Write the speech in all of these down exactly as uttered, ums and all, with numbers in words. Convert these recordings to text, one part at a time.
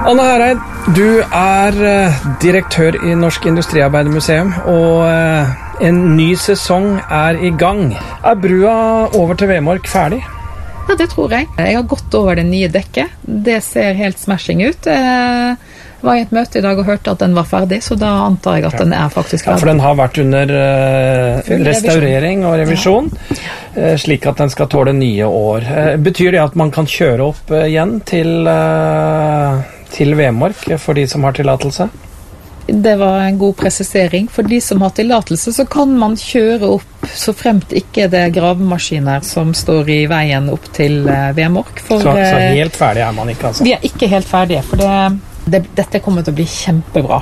Anne Hereid, du er uh, direktør i Norsk Industriarbeidermuseum, og uh, en ny sesong er i gang. Er brua over til Vemork ferdig? Ja, det tror jeg. Jeg har gått over det nye dekket. Det ser helt smashing ut. Jeg var i et møte i dag og hørte at den var ferdig, så da antar jeg at den er faktisk ferdig. Ja, for den har vært under uh, restaurering og revisjon, ja. uh, slik at den skal tåle nye år. Uh, betyr det at man kan kjøre opp uh, igjen til, uh, til Vemork for de som har tillatelse? Det var en god presisering. For de som har tillatelse, så kan man kjøre opp så fremt ikke det er gravemaskiner som står i veien opp til uh, Vemork. For, så, så helt ferdig er man ikke, altså? Vi er ikke helt ferdige, for det, det, dette kommer til å bli kjempebra.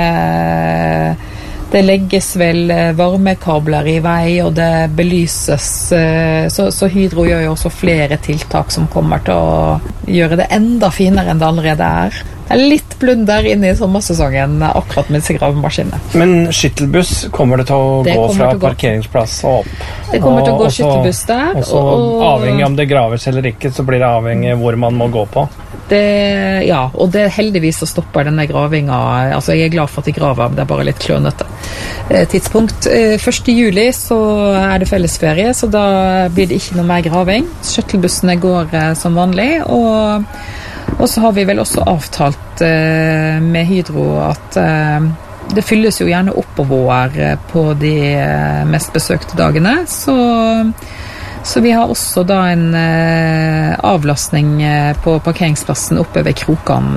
Uh, det legges vel varmekabler i vei, og det belyses, uh, så, så Hydro gjør jo også flere tiltak som kommer til å gjøre det enda finere enn det allerede er. Det er litt blunder inne i sommersesongen akkurat med disse gravemaskinene. Men skyttelbuss kommer det til å det gå fra gå. parkeringsplass og opp? Det kommer til å gå skyttelbuss der. Og så avhengig om det graves eller ikke, så blir det avhengig hvor man må gå på? Det, ja, og det heldigvis så stopper denne gravinga. Altså jeg er glad for at de graver, men det er bare litt klønete eh, tidspunkt. Eh, første juli så er det fellesferie, så da blir det ikke noe mer graving. Skyttelbussene går eh, som vanlig, og Og så har vi vel også avtalt eh, med Hydro at eh, det fylles jo gjerne oppover eh, på de eh, mest besøkte dagene. Så, så vi har også da en eh, avlastning eh, på parkeringsplassen oppe ved Krokan.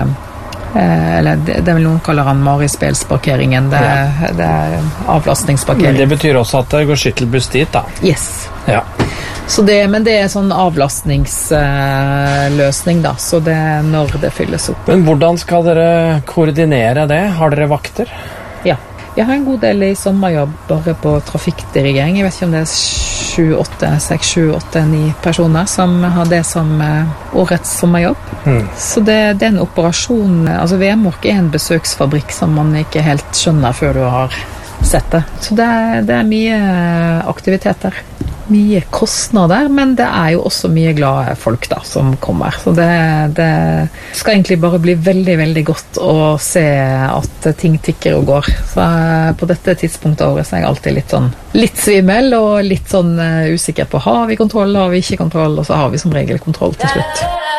Eh, eller det, det er vel noen kaller han Marispelsparkeringen. Det, ja. Det er avlastningsparkering. Men det betyr også at det går skyttelbuss dit, da? Yes. Ja. Så det, men det er sånn avlastningsløsning da, så det er når det fylles opp. Men hvordan skal dere koordinere det? Har dere vakter? Ja, jeg har en god del i sommerjobb bare på trafikkdirigering. Jeg vet ikke om det er sju, åtte, seks, sju, åtte, ni personer som har det som årets sommerjobb. Mm. Så det, det er en operasjon, altså Vemork er en besøksfabrikk som man ikke helt skjønner før du har sett det. Så det, det er mye aktiviteter. Mye kostnader, men det er jo også mye glade folk da, som kommer. Så det, det skal egentlig bare bli veldig, veldig godt å se at ting tikker og går. Så på dette tidspunktet av året så er jeg alltid litt sånn, litt svimmel og litt sånn uh, usikker på har vi kontroll, har vi ikke kontroll, og så har vi som regel kontroll til slutt.